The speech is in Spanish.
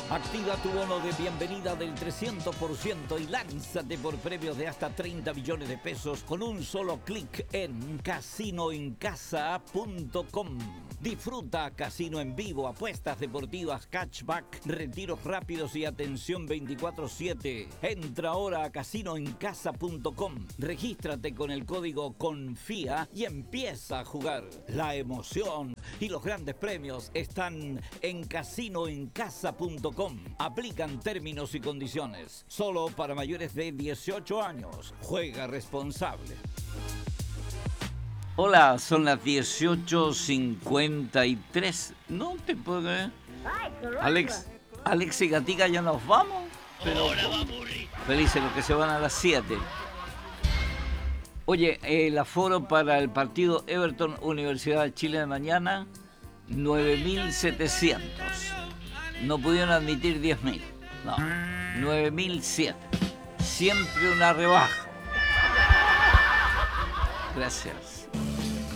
Activa tu bono de bienvenida del 300% y lánzate por premios de hasta 30 millones de pesos con un solo clic en casinoencasa.com. Disfruta casino en vivo, apuestas deportivas, cashback, retiros rápidos y atención 24/7. Entra ahora a casinoencasa.com. Regístrate con el código CONFÍA y empieza a jugar. La emoción y los grandes premios están en casinoencasa.com. Aplican términos y condiciones. Solo para mayores de 18 años. Juega responsable. Hola, son las 18:53. No te puedo creer. Alex y Gatica, ya nos vamos. Pero felices los que se van a las 7. Oye, el aforo para el partido Everton Universidad de Chile de mañana, 9.700. No pudieron admitir 10.000. No, 9.100. Siempre una rebaja. Gracias.